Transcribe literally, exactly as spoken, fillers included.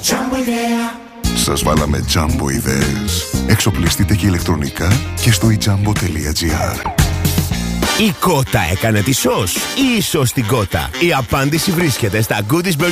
Jumbo idea. Σας βάλαμε Jumbo ιδέες. Εξοπλιστείτε και ηλεκτρονικά και στο i jumbo τελεία gr. Η κότα έκανε τη σως ή η σως την κότα? Η απάντηση βρίσκεται στα Goodies Burger